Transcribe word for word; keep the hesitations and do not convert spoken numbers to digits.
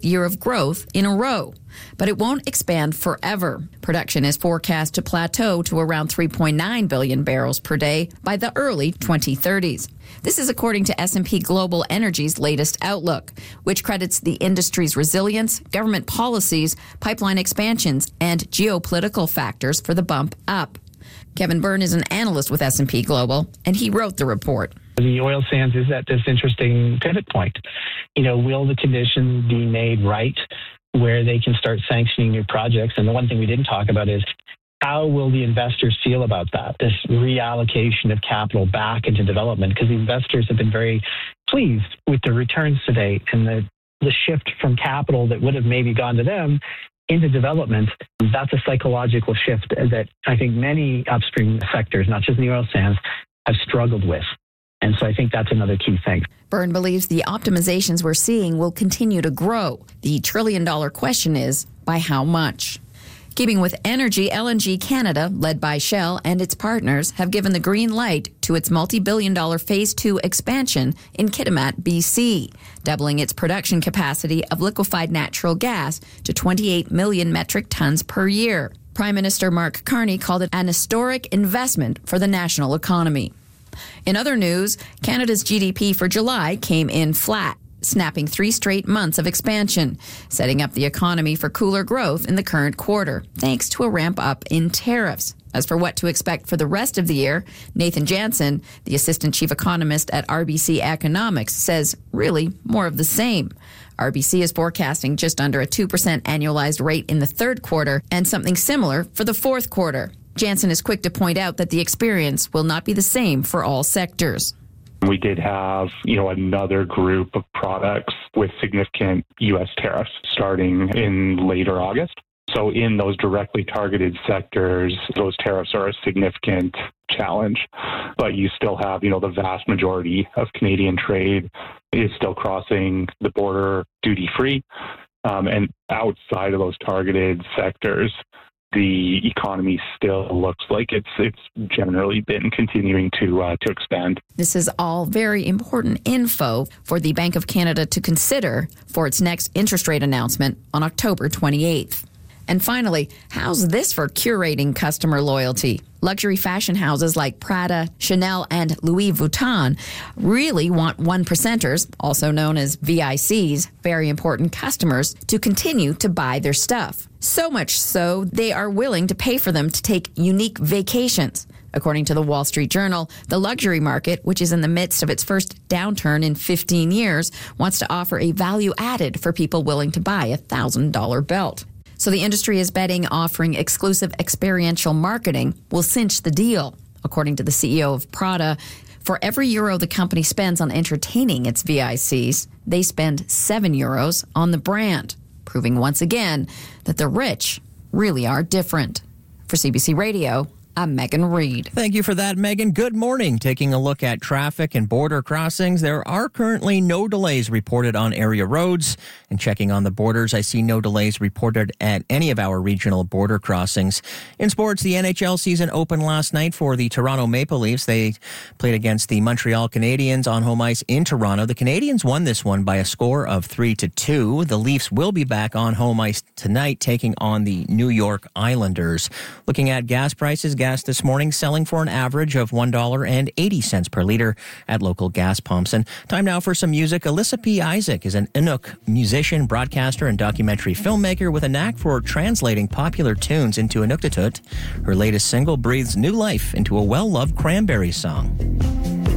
twelfth year of growth in a row. But it won't expand forever. Production is forecast to plateau to around three point nine billion barrels per day by the early twenty thirties. This is according to S and P Global Energy's latest outlook, which credits the industry's resilience, government policies, pipeline expansions, and geopolitical factors for the bump up. Kevin Byrne is an analyst with S and P Global, and he wrote the report. The oil sands is at this interesting pivot point. You know, will the conditions be made right where they can start sanctioning new projects? And the one thing we didn't talk about is how will the investors feel about that, this reallocation of capital back into development? Because the investors have been very pleased with the returns to date and the, the shift from capital that would have maybe gone to them into development. That's a psychological shift that I think many upstream sectors, not just the oil sands, have struggled with. And so I think that's another key thing. Byrne believes the optimizations we're seeing will continue to grow. The trillion-dollar question is, by how much? Keeping with energy, L N G Canada, led by Shell and its partners, have given the green light to its multi-billion dollar Phase two expansion in Kitimat, B C, doubling its production capacity of liquefied natural gas to twenty-eight million metric tons per year. Prime Minister Mark Carney called it an historic investment for the national economy. In other news, Canada's G D P for July came in flat, snapping three straight months of expansion, setting up the economy for cooler growth in the current quarter, thanks to a ramp up in tariffs. As for what to expect for the rest of the year, Nathan Jansen, the assistant chief economist at R B C Economics, says really more of the same. R B C is forecasting just under a two percent annualized rate in the third quarter and something similar for the fourth quarter. Jansen is quick to point out that the experience will not be the same for all sectors. We did have, you know, another group of products with significant U S tariffs starting in later August. So in those directly targeted sectors, those tariffs are a significant challenge. But you still have, you know, the vast majority of Canadian trade is still crossing the border duty-free. Um, and outside of those targeted sectors, the economy still looks like it's it's generally been continuing to uh, to expand. This is all very important info for the Bank of Canada to consider for its next interest rate announcement on October twenty-eighth. And finally, how's this for curating customer loyalty? Luxury fashion houses like Prada, Chanel, and Louis Vuitton really want one percenters, also known as V I Cs, very important customers, to continue to buy their stuff. So much so, they are willing to pay for them to take unique vacations. According to the Wall Street Journal, the luxury market, which is in the midst of its first downturn in fifteen years, wants to offer a value added for people willing to buy a one thousand dollars belt. So the industry is betting offering exclusive experiential marketing will cinch the deal. According to the C E O of Prada, for every euro the company spends on entertaining its V I Cs, they spend seven euros on the brand, proving once again that the rich really are different. For C B C Radio, I'm Megan Reed. Thank you for that, Megan. Good morning. Taking a look at traffic and border crossings, there are currently no delays reported on area roads. And checking on the borders, I see no delays reported at any of our regional border crossings. In sports, the N H L season opened last night for the Toronto Maple Leafs. They played against the Montreal Canadiens on home ice in Toronto. The Canadiens won this one by a score of three to two. The Leafs will be back on home ice tonight, taking on the New York Islanders. Looking at gas prices, gas this morning selling for an average of one dollar and eighty cents per liter at local gas pumps. And time now for some music. Alyssa P. Isaac is an Inuk musician, broadcaster, and documentary filmmaker with a knack for translating popular tunes into Inuktitut. Her latest single breathes new life into a well-loved Cranberries song.